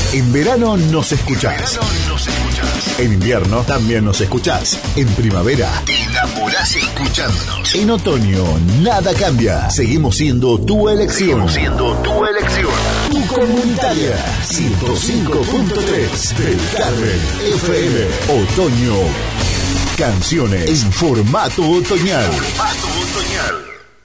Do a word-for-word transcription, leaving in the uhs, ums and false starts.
En verano nos escuchás. En invierno también nos escuchás. En primavera te enamorás escuchándonos. En otoño nada cambia. Seguimos siendo tu elección. Seguimos siendo tu elección. Tu comunitaria. ciento cinco punto tres del Carmen F M. Otoño. Canciones en formato otoñal. Formato otoñal.